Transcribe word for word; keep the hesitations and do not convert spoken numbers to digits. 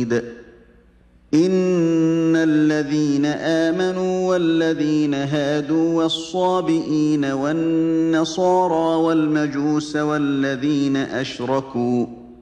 وَحِيدٌ إِنَّ الَّذِينَ آمَنُوا وَالَّذِينَ هَادُوا وَالصَّابِئِينَ وَالنَّصَارَىٰ وَالْمَجُوسَ وَالَّذِينَ أَشْرَكُوا